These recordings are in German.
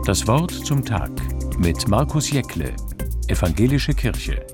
Das Wort zum Tag mit Markus Jäckle, Evangelische Kirche.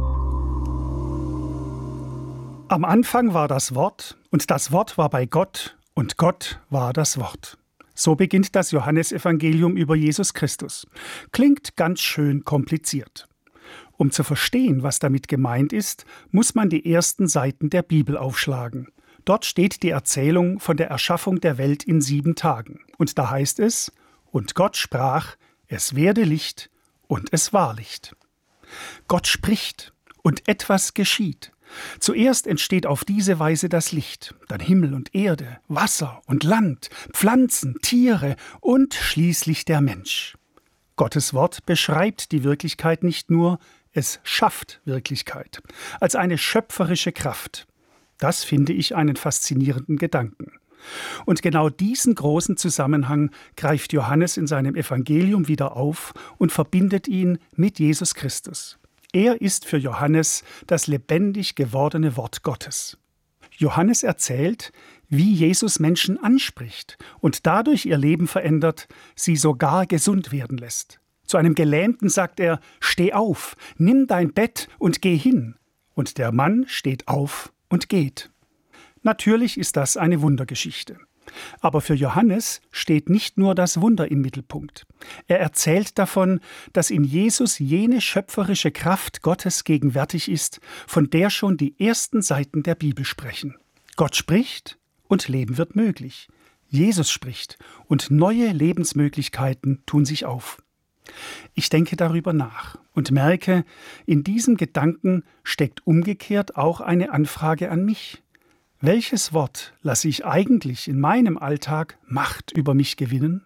Am Anfang war das Wort, und das Wort war bei Gott, und Gott war das Wort. So beginnt das Johannesevangelium über Jesus Christus. Klingt ganz schön kompliziert. Um zu verstehen, was damit gemeint ist, muss man die ersten Seiten der Bibel aufschlagen. Dort steht die Erzählung von der Erschaffung der Welt in 7 Tagen. Und da heißt es: Und Gott sprach, es werde Licht, und es war Licht. Gott spricht, und etwas geschieht. Zuerst entsteht auf diese Weise das Licht, dann Himmel und Erde, Wasser und Land, Pflanzen, Tiere und schließlich der Mensch. Gottes Wort beschreibt die Wirklichkeit nicht nur, es schafft Wirklichkeit, als eine schöpferische Kraft. Das finde ich einen faszinierenden Gedanken. Und genau diesen großen Zusammenhang greift Johannes in seinem Evangelium wieder auf und verbindet ihn mit Jesus Christus. Er ist für Johannes das lebendig gewordene Wort Gottes. Johannes erzählt, wie Jesus Menschen anspricht und dadurch ihr Leben verändert, sie sogar gesund werden lässt. Zu einem Gelähmten sagt er: Steh auf, nimm dein Bett und geh hin. Und der Mann steht auf und geht. Natürlich ist das eine Wundergeschichte. Aber für Johannes steht nicht nur das Wunder im Mittelpunkt. Er erzählt davon, dass in Jesus jene schöpferische Kraft Gottes gegenwärtig ist, von der schon die ersten Seiten der Bibel sprechen. Gott spricht und Leben wird möglich. Jesus spricht und neue Lebensmöglichkeiten tun sich auf. Ich denke darüber nach und merke, in diesem Gedanken steckt umgekehrt auch eine Anfrage an mich. Welches Wort lasse ich eigentlich in meinem Alltag Macht über mich gewinnen?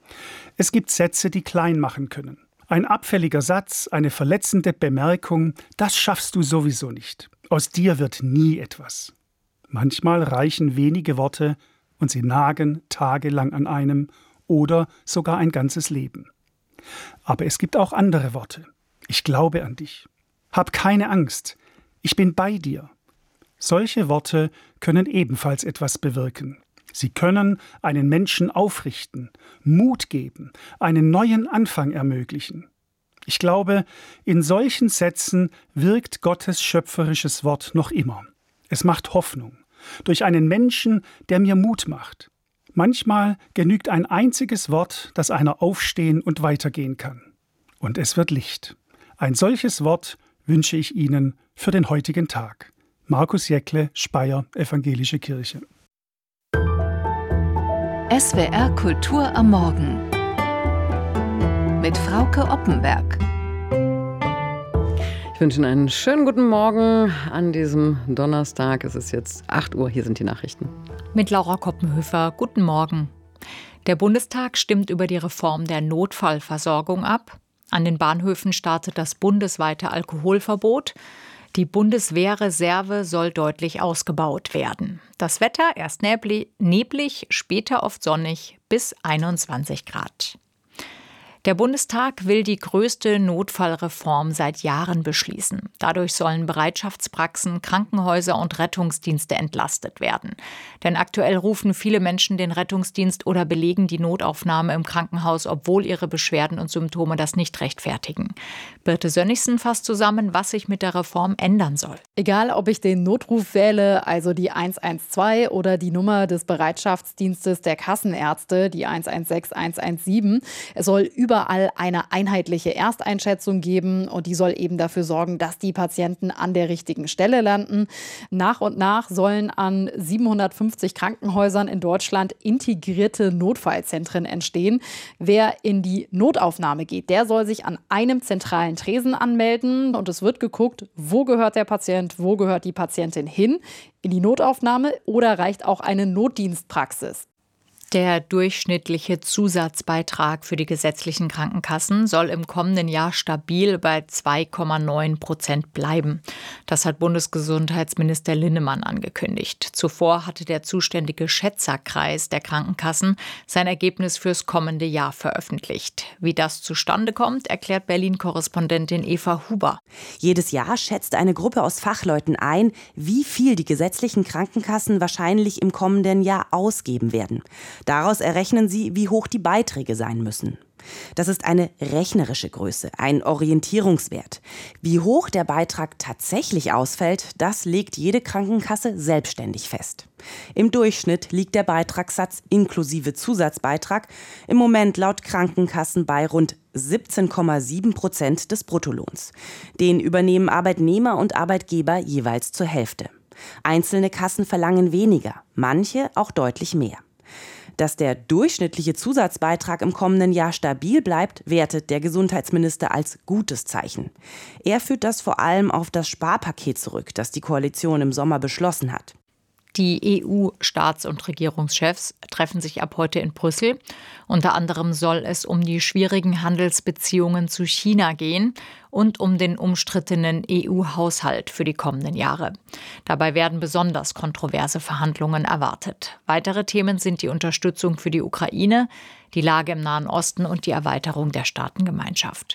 Es gibt Sätze, die klein machen können. Ein abfälliger Satz, eine verletzende Bemerkung, das schaffst du sowieso nicht. Aus dir wird nie etwas. Manchmal reichen wenige Worte und sie nagen tagelang an einem oder sogar ein ganzes Leben. Aber es gibt auch andere Worte. Ich glaube an dich. Hab keine Angst. Ich bin bei dir. Solche Worte können ebenfalls etwas bewirken. Sie können einen Menschen aufrichten, Mut geben, einen neuen Anfang ermöglichen. Ich glaube, in solchen Sätzen wirkt Gottes schöpferisches Wort noch immer. Es macht Hoffnung. Durch einen Menschen, der mir Mut macht. Manchmal genügt ein einziges Wort, dass einer aufstehen und weitergehen kann. Und es wird Licht. Ein solches Wort wünsche ich Ihnen für den heutigen Tag. Markus Jäckle, Speyer, Evangelische Kirche. SWR Kultur am Morgen mit Frauke Oppenberg. Ich wünsche Ihnen einen schönen guten Morgen an diesem Donnerstag. Es ist jetzt 8 Uhr, hier sind die Nachrichten. Mit Laura Koppenhöfer, guten Morgen. Der Bundestag stimmt über die Reform der Notfallversorgung ab. An den Bahnhöfen startet das bundesweite Alkoholverbot. Die Bundeswehrreserve soll deutlich ausgebaut werden. Das Wetter erst neblig, später oft sonnig bis 21 Grad. Der Bundestag will die größte Notfallreform seit Jahren beschließen. Dadurch sollen Bereitschaftspraxen, Krankenhäuser und Rettungsdienste entlastet werden. Denn aktuell rufen viele Menschen den Rettungsdienst oder belegen die Notaufnahme im Krankenhaus, obwohl ihre Beschwerden und Symptome das nicht rechtfertigen. Birte Sönnigsen fasst zusammen, was sich mit der Reform ändern soll. Egal, ob ich den Notruf wähle, also die 112 oder die Nummer des Bereitschaftsdienstes der Kassenärzte, die 116, 117, es soll überall eine einheitliche Ersteinschätzung geben und die soll eben dafür sorgen, dass die Patienten an der richtigen Stelle landen. Nach und nach sollen an 750 Krankenhäusern in Deutschland integrierte Notfallzentren entstehen. Wer in die Notaufnahme geht, der soll sich an einem zentralen Tresen anmelden und es wird geguckt, wo gehört der Patient, wo gehört die Patientin hin, in die Notaufnahme oder reicht auch eine Notdienstpraxis. Der durchschnittliche Zusatzbeitrag für die gesetzlichen Krankenkassen soll im kommenden Jahr stabil bei 2,9% bleiben. Das hat Bundesgesundheitsminister Linnemann angekündigt. Zuvor hatte der zuständige Schätzerkreis der Krankenkassen sein Ergebnis fürs kommende Jahr veröffentlicht. Wie das zustande kommt, erklärt Berlin-Korrespondentin Eva Huber. Jedes Jahr schätzt eine Gruppe aus Fachleuten ein, wie viel die gesetzlichen Krankenkassen wahrscheinlich im kommenden Jahr ausgeben werden. Daraus errechnen sie, wie hoch die Beiträge sein müssen. Das ist eine rechnerische Größe, ein Orientierungswert. Wie hoch der Beitrag tatsächlich ausfällt, das legt jede Krankenkasse selbstständig fest. Im Durchschnitt liegt der Beitragssatz inklusive Zusatzbeitrag im Moment laut Krankenkassen bei rund 17,7% des Bruttolohns. Den übernehmen Arbeitnehmer und Arbeitgeber jeweils zur Hälfte. Einzelne Kassen verlangen weniger, manche auch deutlich mehr. Dass der durchschnittliche Zusatzbeitrag im kommenden Jahr stabil bleibt, wertet der Gesundheitsminister als gutes Zeichen. Er führt das vor allem auf das Sparpaket zurück, das die Koalition im Sommer beschlossen hat. Die EU-Staats- und Regierungschefs treffen sich ab heute in Brüssel. Unter anderem soll es um die schwierigen Handelsbeziehungen zu China gehen und um den umstrittenen EU-Haushalt für die kommenden Jahre. Dabei werden besonders kontroverse Verhandlungen erwartet. Weitere Themen sind die Unterstützung für die Ukraine, die Lage im Nahen Osten und die Erweiterung der Staatengemeinschaft.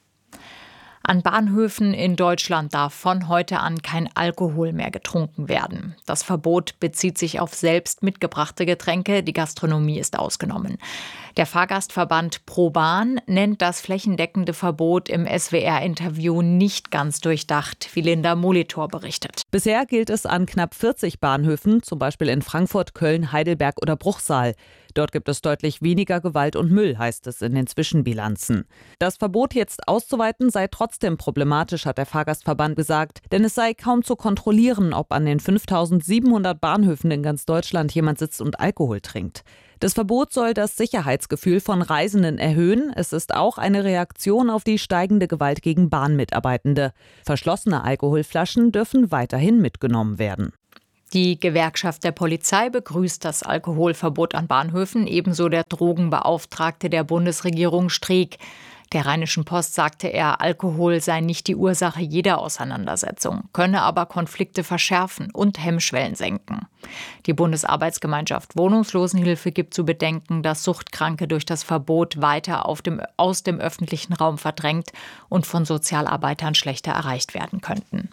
An Bahnhöfen in Deutschland darf von heute an kein Alkohol mehr getrunken werden. Das Verbot bezieht sich auf selbst mitgebrachte Getränke, die Gastronomie ist ausgenommen. Der Fahrgastverband ProBahn nennt das flächendeckende Verbot im SWR-Interview nicht ganz durchdacht, wie Linda Molitor berichtet. Bisher gilt es an knapp 40 Bahnhöfen, zum Beispiel in Frankfurt, Köln, Heidelberg oder Bruchsal. Dort gibt es deutlich weniger Gewalt und Müll, heißt es in den Zwischenbilanzen. Das Verbot jetzt auszuweiten sei trotzdem problematisch, hat der Fahrgastverband gesagt, denn es sei kaum zu kontrollieren, ob an den 5.700 Bahnhöfen in ganz Deutschland jemand sitzt und Alkohol trinkt. Das Verbot soll das Sicherheitsgefühl von Reisenden erhöhen. Es ist auch eine Reaktion auf die steigende Gewalt gegen Bahnmitarbeitende. Verschlossene Alkoholflaschen dürfen weiterhin mitgenommen werden. Die Gewerkschaft der Polizei begrüßt das Alkoholverbot an Bahnhöfen, ebenso der Drogenbeauftragte der Bundesregierung Streeck. Der Rheinischen Post sagte er, Alkohol sei nicht die Ursache jeder Auseinandersetzung, könne aber Konflikte verschärfen und Hemmschwellen senken. Die Bundesarbeitsgemeinschaft Wohnungslosenhilfe gibt zu bedenken, dass Suchtkranke durch das Verbot weiter aus dem öffentlichen Raum verdrängt und von Sozialarbeitern schlechter erreicht werden könnten.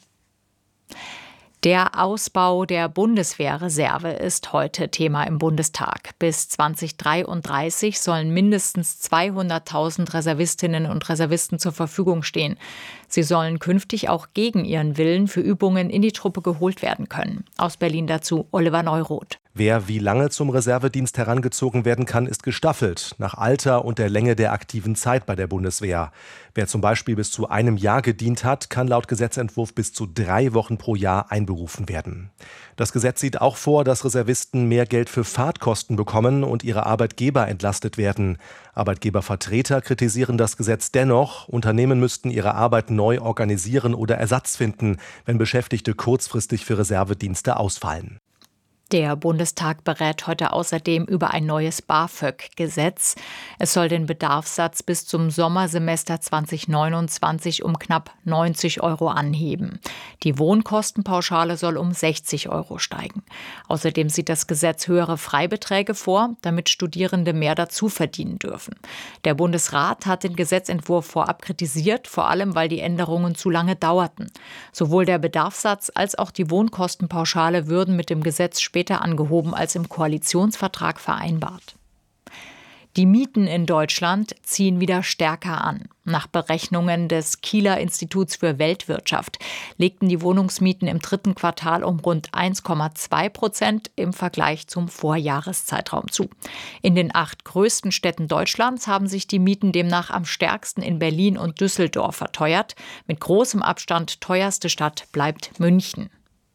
Der Ausbau der Bundeswehrreserve ist heute Thema im Bundestag. Bis 2033 sollen mindestens 200.000 Reservistinnen und Reservisten zur Verfügung stehen. Sie sollen künftig auch gegen ihren Willen für Übungen in die Truppe geholt werden können. Aus Berlin dazu Oliver Neuroth. Wer wie lange zum Reservedienst herangezogen werden kann, ist gestaffelt, nach Alter und der Länge der aktiven Zeit bei der Bundeswehr. Wer zum Beispiel bis zu einem Jahr gedient hat, kann laut Gesetzentwurf bis zu 3 Wochen pro Jahr einberufen werden. Das Gesetz sieht auch vor, dass Reservisten mehr Geld für Fahrtkosten bekommen und ihre Arbeitgeber entlastet werden. Arbeitgebervertreter kritisieren das Gesetz dennoch. Unternehmen müssten ihre Arbeit neu organisieren oder Ersatz finden, wenn Beschäftigte kurzfristig für Reservedienste ausfallen. Der Bundestag berät heute außerdem über ein neues BAföG-Gesetz. Es soll den Bedarfssatz bis zum Sommersemester 2029 um knapp 90 € anheben. Die Wohnkostenpauschale soll um 60 € steigen. Außerdem sieht das Gesetz höhere Freibeträge vor, damit Studierende mehr dazu verdienen dürfen. Der Bundesrat hat den Gesetzentwurf vorab kritisiert, vor allem weil die Änderungen zu lange dauerten. Sowohl der Bedarfssatz als auch die Wohnkostenpauschale würden mit dem Gesetz später angehoben als im Koalitionsvertrag vereinbart. Die Mieten in Deutschland ziehen wieder stärker an. Nach Berechnungen des Kieler Instituts für Weltwirtschaft legten die Wohnungsmieten im 3. Quartal um rund 1,2% im Vergleich zum Vorjahreszeitraum zu. In den 8 größten Städten Deutschlands haben sich die Mieten demnach am stärksten in Berlin und Düsseldorf verteuert. Mit großem Abstand teuerste Stadt bleibt München.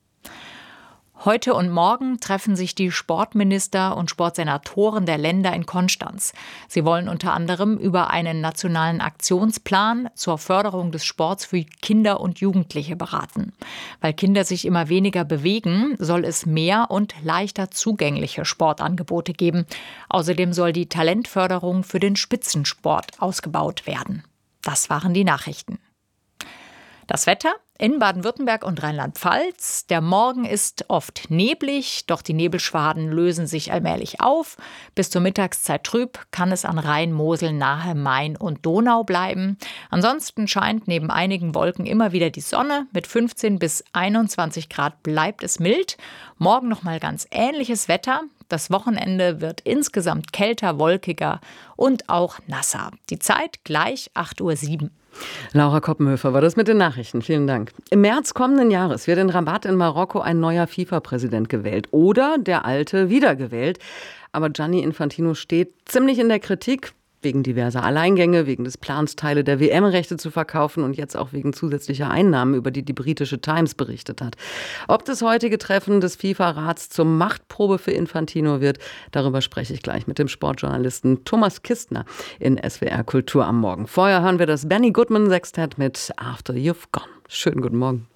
Heute und morgen treffen sich die Sportminister und Sportsenatoren der Länder in Konstanz. Sie wollen unter anderem über einen nationalen Aktionsplan zur Förderung des Sports für Kinder und Jugendliche beraten. Weil Kinder sich immer weniger bewegen, soll es mehr und leichter zugängliche Sportangebote geben. Außerdem soll die Talentförderung für den Spitzensport ausgebaut werden. Das waren die Nachrichten. Das Wetter in Baden-Württemberg und Rheinland-Pfalz. Der Morgen ist oft neblig, doch die Nebelschwaden lösen sich allmählich auf. Bis zur Mittagszeit trüb kann es an Rhein, Mosel, nahe Main und Donau bleiben. Ansonsten scheint neben einigen Wolken immer wieder die Sonne. Mit 15 bis 21 Grad bleibt es mild. Morgen nochmal ganz ähnliches Wetter. Das Wochenende wird insgesamt kälter, wolkiger und auch nasser. Die Zeit gleich 8:07 Uhr. Laura Koppenhöfer war das mit den Nachrichten. Vielen Dank. Im März kommenden Jahres wird in Rabat in Marokko ein neuer FIFA-Präsident gewählt oder der alte wiedergewählt. Aber Gianni Infantino steht ziemlich in der Kritik. Wegen diverser Alleingänge, wegen des Plans, Teile der WM-Rechte zu verkaufen und jetzt auch wegen zusätzlicher Einnahmen, über die die britische Times berichtet hat. Ob das heutige Treffen des FIFA-Rats zur Machtprobe für Infantino wird, darüber spreche ich gleich mit dem Sportjournalisten Thomas Kistner in SWR Kultur am Morgen. Vorher hören wir das Benny Goodman Sextett mit After You've Gone. Schönen guten Morgen.